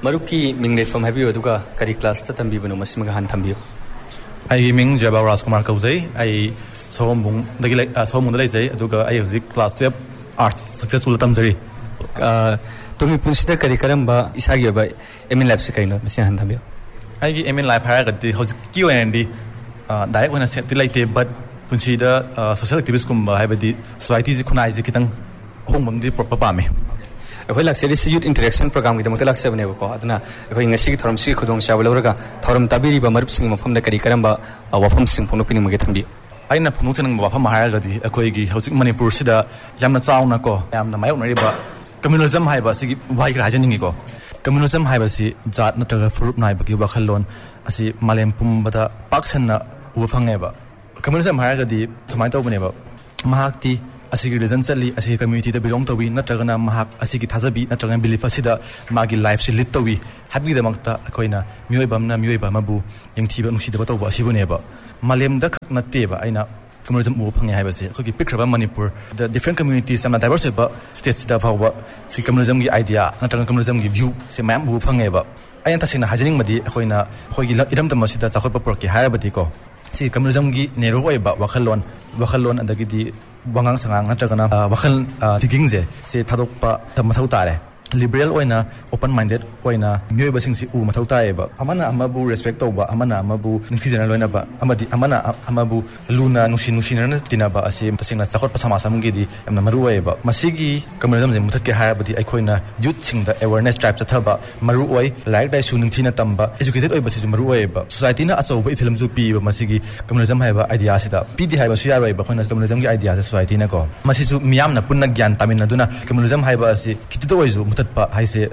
Maruki Ming from Heavy Oduga, Kari class Tatambi, Masimahan Tambio. I Ming Jabba Raskumar Kose, I saw Mung, the Somundaze, Aduga, I use class 12 art, successful Tamzari. Tomi Punsta Karikaramba, Isagio by Emin Lapsicano, Messian Tambio. I give Emin Life Harrod, the house Q and D, direct when I said delayed, but Punchida, social activists come by the societies economize Kitan home the proper Pame. If we like this youth interaction program with the Motelak 7 ever caught, going a sick Thorum Sikudong Shavaloga, Thorum Tabiri, Marpsing from the Karikaramba, our from Simponopin Magatambi. I know Punutan Wafam Haragadi, a Koigi, Housing Manipur Sida, Yamnatsaunako, Yam the Mayon Riba, Communalism Hibasi, Wai Rajanigo. Communalism Hibasi, Zat Nataga Fruit Naibaki Bakalon, as a Malem Pumbata, Paxana, Wufangeva. Communism Haragadi, Tomato Veneva, Mahakti. Asigi recently as a community that belong to we not Mahak Asigi Tazabi, not believe Asida, Magi life she lit to we, happy the Makta, Akoina, Muebamna, Muebamabu, Young Tiba Mushida Shibuneba, Malem Dak Nateva, Aina, communism Upang Habasi, could be picture of Manipur, the different communities and diverse about states of our see communism idea, not communism view, say Mam Upangeva. I am tasking a Hajaning Madi, Akoina, Idam the Masida Zakopa Porki, Harabatiko. See communism gi Neroeba, Wakalon and the Gidi. Wangang Sangang Natagana, Wakal Tigingze, say Tadopa, Tamatare. Liberal Oina, open minded Oina, Muebasing Matauta, Amana Amabu, respect over Amana Amabu, Nixon Loinaba, Amadi Amana Amabu, Luna, Nushin, Tinaba, Asim, Pasina, Sakot Pasamasamgidi, and Namarueba, Masigi, communism in Mutaki Harabati, Ikoina, youthing the awareness tribes at Taba, Maruoi, like by Sunin Tina Tamba, educated Oibas Marueba, Society as over Itilam Zupi, Masigi, communism have ideas, PD have a Shia, but when communism ideas, society Nago, Masisu Miamna Punagan, Taminaduna, communism have a Kitito. I say,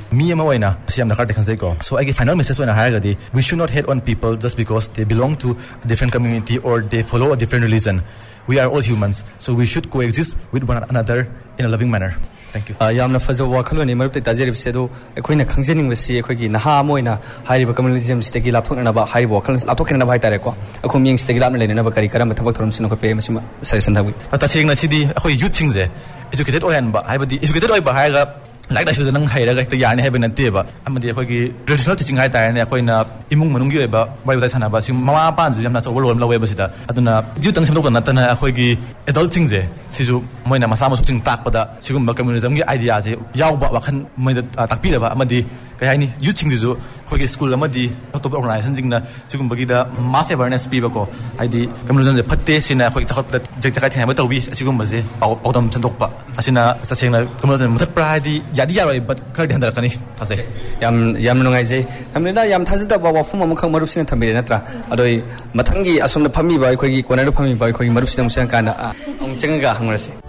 so I give final message when I hire we should not hate on people just because they belong to a different community or they follow a different religion. We are all humans, so we should coexist with one another in a loving manner. Thank you. Yamna Fazo Wakaloni, Murphy Tazir Sedo, a queen of consenting with Sea Quiki, Naha Moina, High communism, Stegi Lapon about High Wakals, Apokan of Haitareko, a coming Stegilam and never Karikaram, Tabakram Sinope, Saysanawi. But I saying the city, a youth things there, educated Oyan, but I would educated Oy Bahaga. Like I should not hire like the yarn having a table. I'm the traditional teaching high tire and a coin Imung Munungiba, why would I sign about Mama Pans, I'm not so well away with it. I don't know. You don't know Natana Hoigi adult things there. Sisu Moina Masama shooting Takpada, Sigumba communism ideas, Yauba Wakan Moida Takpida, Amadi, Kayani, you think you do. Hogi school Amadi, October organizing the Sigumbagida mass awareness people. I did communism the Pates in a Hoyt that Jackating about a wish, Sigumbaze, Autumn Sandopa, Asina, Sasina, communism, Pride, Yadia, but Cardinakani, Tase. Yamunaize, Tamina Yam Tazida, Wafuma Marupsin Taminatra, Adoi, Matangi, Asum the Pami by Kogi, Konado Pami by Kogi Marupsin Sankana, Changa Hungrasi.